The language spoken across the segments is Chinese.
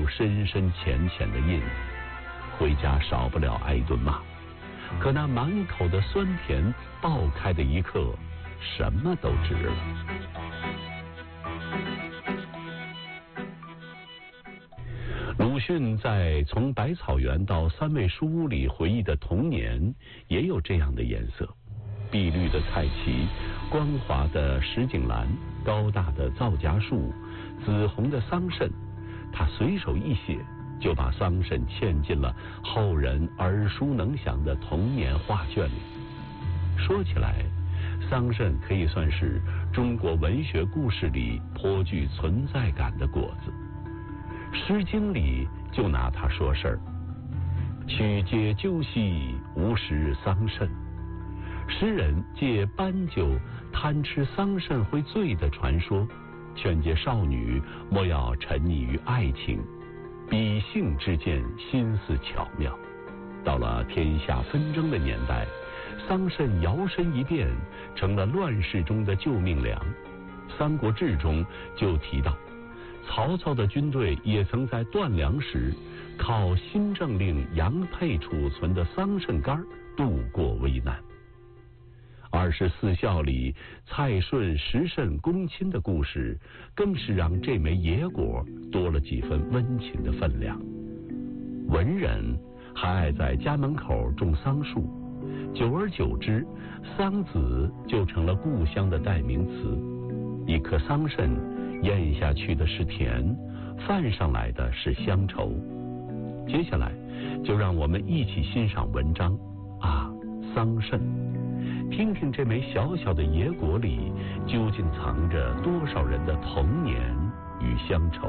出深深浅浅的印子，回家少不了挨顿骂。可那满口的酸甜爆开的一刻，什么都值了。鲁迅在《从百草园到三味书屋》里回忆的童年，也有这样的颜色：碧绿的菜畦，光滑的石井栏，高大的皂荚树，紫红的桑葚。他随手一写，就把桑葚嵌进了后人耳熟能详的童年画卷里。说起来，桑葚可以算是中国文学故事里颇具存在感的果子。《诗经》里就拿它说事儿：曲解究兮，无食桑葚。诗人借斑鸠贪吃桑葚会醉的传说，劝诫少女莫要沉溺于爱情，比性之间心思巧妙。到了天下纷争的年代，桑葚摇身一变成了乱世中的救命粮。《三国志》中就提到，曹操的军队也曾在断粮时靠新政令杨沛储存的桑葚干度过危难。24孝里蔡顺食葚攻亲的故事，更是让这枚野果多了几分温情的分量。文人还爱在家门口种桑树，久而久之，桑梓就成了故乡的代名词。一颗桑葚咽下去的是甜，泛上来的是乡愁。接下来就让我们一起欣赏文章啊，桑葚，听听这枚小小的野果里究竟藏着多少人的童年与乡愁。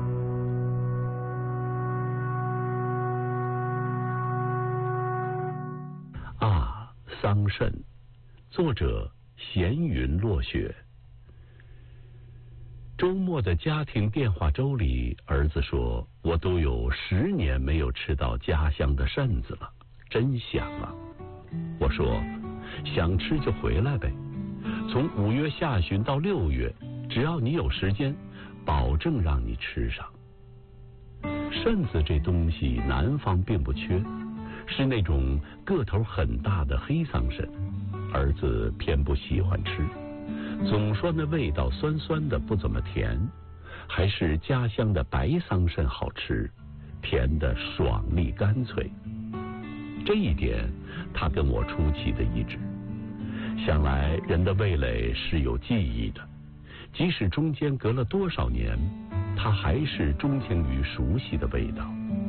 啊，桑葚，作者闲云落雪。周末的家庭电话粥里，儿子说：“我都有10年没有吃到家乡的葚子了，真香啊！”我说：“想吃就回来呗，从5月下旬到6月，只要你有时间，保证让你吃上。”葚子这东西南方并不缺，是那种个头很大的黑桑葚，儿子偏不喜欢吃。总说那味道酸酸的，不怎么甜，还是家乡的白桑葚好吃，甜的爽利干脆。这一点他跟我出奇的一致。想来人的味蕾是有记忆的，即使中间隔了多少年，他还是钟情于熟悉的味道。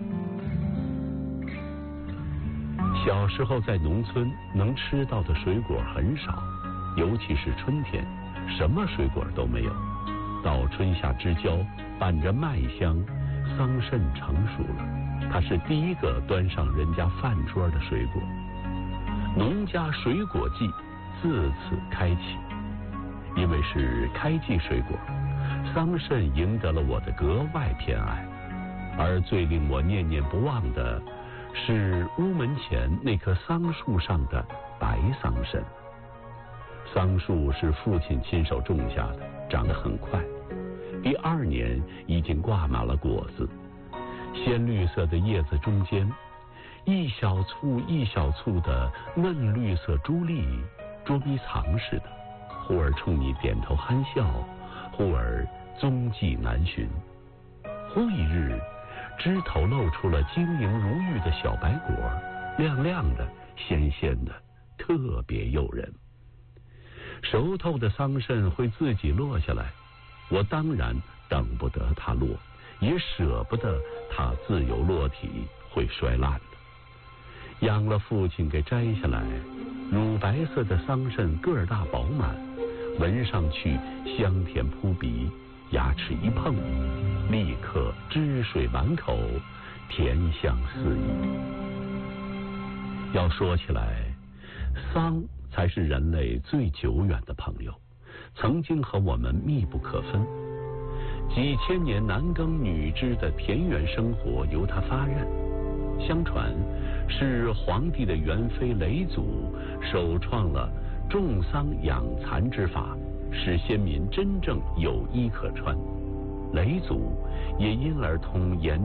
小时候在农村能吃到的水果很少，尤其是春天，什么水果都没有。到春夏之交，伴着麦香，桑葚成熟了，它是第一个端上人家饭桌的水果。农家水果季自此开启。因为是开季水果，桑葚赢得了我的格外偏爱。而最令我念念不忘的是屋门前那棵桑树上的白桑葚。桑树是父亲亲手种下的，长得很快，第2年已经挂满了果子。鲜绿色的叶子中间，一小簇一小簇的嫩绿色珠粒，捉迷藏似的，忽而冲你点头憨笑，忽而踪迹难寻。忽一日，枝头露出了晶莹如玉的小白果，亮亮的，鲜鲜的，特别诱人。熟透的桑葚会自己落下来，我当然等不得它落，也舍不得它自由落体，会衰烂的。养了父亲给摘下来，乳白色的桑葚个儿大饱满，闻上去香甜扑鼻，牙齿一碰，立刻汁水满口，甜香四溢。要说起来，桑才是人类最久远的朋友，曾经和我们密不可分。几千年男耕女织的田园生活由他发轫，相传是黄帝的元妃嫘祖首创了种桑养蚕之法，使先民真正有衣可穿。嫘祖也因而通言